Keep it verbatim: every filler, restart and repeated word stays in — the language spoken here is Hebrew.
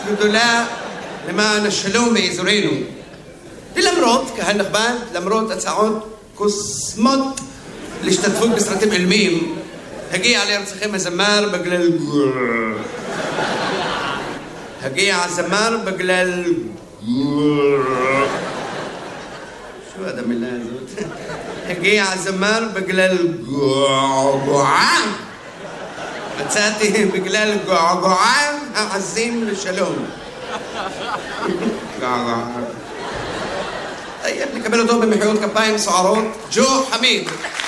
גדולה למען השלום באזורנו. ולמרות, קהל נכבד, למרות הצעות קוסמות להשתתפות בסרטים אילמים, הגיע לארצכם הזמר בגלל... הגיע הזמר בגלל... שו עד המילה הזאת? הגיע הזמר בגלל געגועיו. מצאתי בגלל געגועיו העזים לשלום. געגועיו. טוב, נקבל אותו במחיאות כפיים סוערות. ג'ו חמיד.